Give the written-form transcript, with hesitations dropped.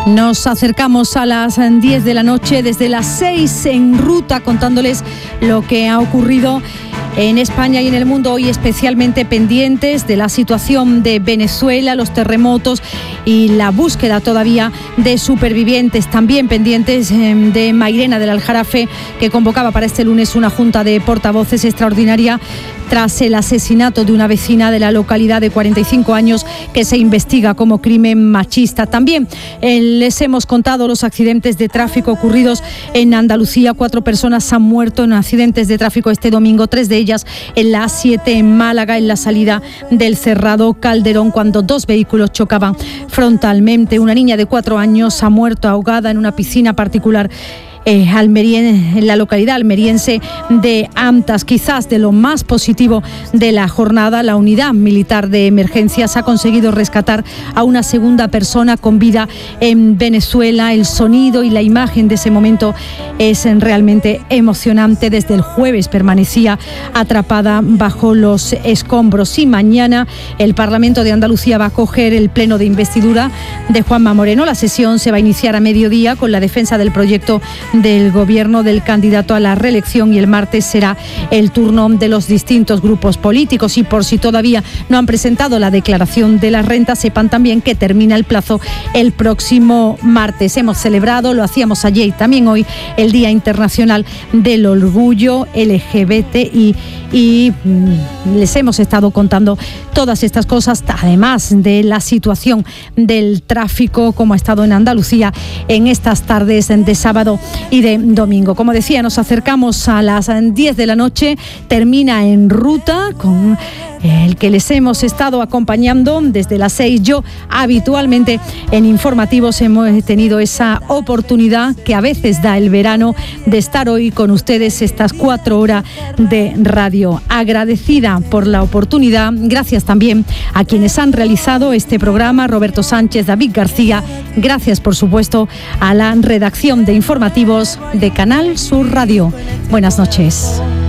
Nos acercamos a las 10 de la noche, desde las 6 en ruta, contándoles lo que ha ocurrido en España y en el mundo, hoy especialmente pendientes de la situación de Venezuela, los terremotos y la búsqueda todavía de supervivientes, también pendientes de Mairena del Aljarafe, que convocaba para este lunes una junta de portavoces extraordinaria tras el asesinato de una vecina de la localidad de 45 años que se investiga como crimen machista. También les hemos contado los accidentes de tráfico ocurridos en Andalucía. 4 personas han muerto en accidentes de tráfico este domingo, 3 de ellas en la A7 en Málaga, en la salida del Cerrado Calderón, cuando 2 vehículos chocaban frontalmente. Una niña de 4 años ha muerto ahogada en una piscina particular en la localidad almeriense de Antas. Quizás de lo más positivo de la jornada, la unidad militar de emergencias ha conseguido rescatar a una segunda persona con vida en Venezuela. El sonido y la imagen de ese momento es realmente emocionante. Desde el jueves permanecía atrapada bajo los escombros, y mañana el Parlamento de Andalucía va a acoger el pleno de investidura de Juanma Moreno. La sesión se va a iniciar a mediodía con la defensa del proyecto del gobierno del candidato a la reelección, y el martes será el turno de los distintos grupos políticos. Y por si todavía no han presentado la declaración de la renta, sepan también que termina el plazo el próximo martes. Hemos celebrado, lo hacíamos ayer y también hoy, el Día Internacional del Orgullo LGBTI, y les hemos estado contando todas estas cosas, además de la situación del tráfico, como ha estado en Andalucía en estas tardes de sábado y de domingo. Como decía, nos acercamos a las 10 de la noche, termina En Ruta, con el que les hemos estado acompañando desde las 6. Yo habitualmente en informativos hemos tenido esa oportunidad que a veces da el verano de estar hoy con ustedes estas 4 horas de radio. Agradecida por la oportunidad, gracias también a quienes han realizado este programa: Roberto Sánchez, David García. Gracias, por supuesto, a la redacción de informativos de Canal Sur Radio. Buenas noches.